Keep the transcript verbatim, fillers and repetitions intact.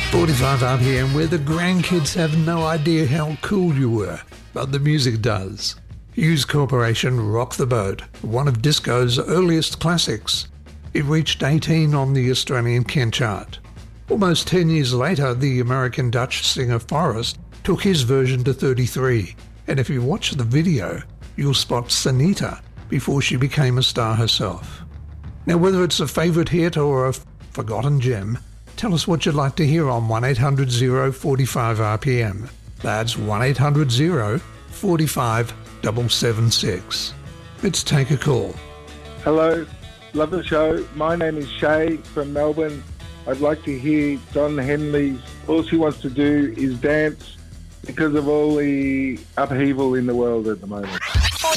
forty-five R P M, where the grandkids have no idea how cool you were, but the music does. Hughes Corporation, Rock the Boat, one of disco's earliest classics. It reached eighteen on the Australian Kent chart. Almost ten years later, the American-Dutch singer Forrest took his version to thirty-three, and if you watch the video, you'll spot Sanita before she became a star herself. Now, whether it's a favourite hit or a forgotten gem, tell us what you'd like to hear on one eight hundred oh forty-five R P M. That's one eight hundred oh forty-five seven seven six. Let's take a call. Hello, love the show. My name is Shay from Melbourne. I'd like to hear Don Henley's All She Wants to Do Is Dance because of all the upheaval in the world at the moment.